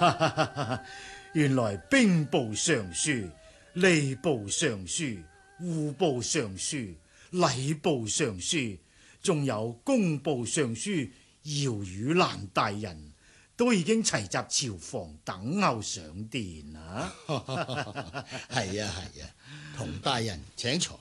原來兵部尚書、吏部尚書、戶部尚書、禮部尚書，仲有工部尚書姚宇蘭大人，都已經齊集朝房等候上殿啦。 係啊係啊，童大人請坐。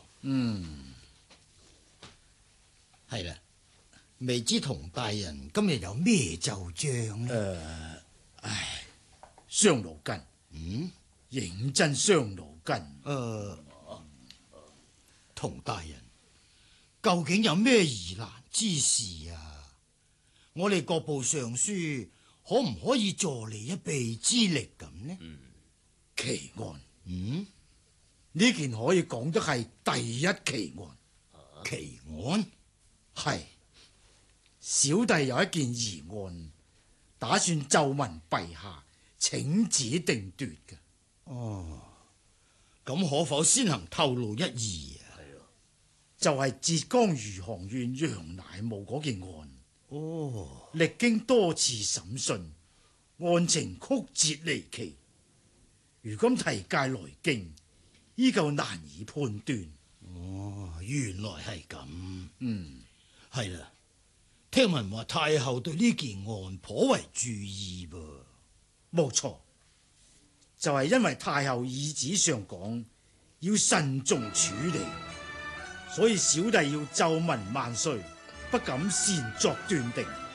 係啦，未知童大人今日有咩奏章呢？ 傷腦筋，認真傷腦筋。 童大人，究竟有咩疑難之事啊？我哋各部尚書可唔可以助你一臂之力咁呢？ 奇案，呢件可以講得係第一奇案。 奇案？ 係，小弟有一件疑案，打算奏聞陛下請旨定奪嘅。 咁可否先行透露一二啊？ 就係浙江餘杭縣楊乃武嗰件案。歷經多次審訊，案情曲折離奇，如今提介來京，依舊難以判斷。 原來係咁。係啦，聽聞話太后對呢件案頗為注意噃。 冇錯，就係因為太后懿旨上講要慎重處理，所以小弟要奏聞萬歲，不敢擅作斷定。